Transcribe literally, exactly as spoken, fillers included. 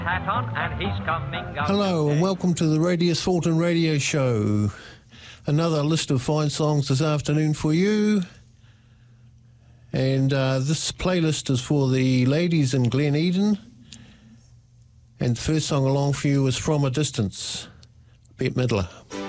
Hat on and he's coming up. Hello and welcome to the Radius Fulton Radio Show. Another list of fine songs this afternoon for you. And uh, this playlist is for the ladies in Glen Eden. And the first song along for you is From a Distance, Bette Midler.